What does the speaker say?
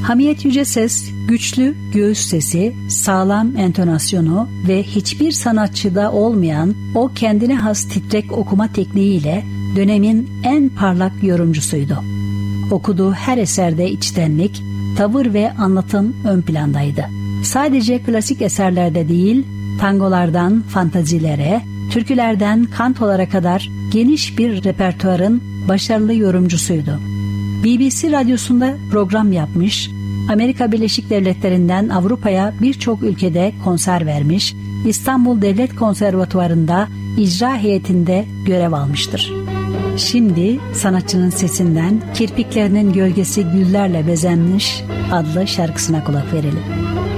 Hamiyet Yüceses, güçlü göğüs sesi, sağlam entonasyonu ve hiçbir sanatçıda olmayan o kendine has titrek okuma tekniğiyle dönemin en parlak yorumcusuydu. Okuduğu her eserde içtenlik, tavır ve anlatım ön plandaydı. Sadece klasik eserlerde değil, tangolardan fantazilere, türkülerden kantolara kadar geniş bir repertuarın başarılı yorumcusuydu. BBC radyosunda program yapmış, Amerika Birleşik Devletleri'nden Avrupa'ya birçok ülkede konser vermiş, İstanbul Devlet Konservatuvarı'nda icra heyetinde görev almıştır. Şimdi sanatçının sesinden "Kirpiklerinin Gölgesi Güllerle Bezenmiş" adlı şarkısına kulak verelim.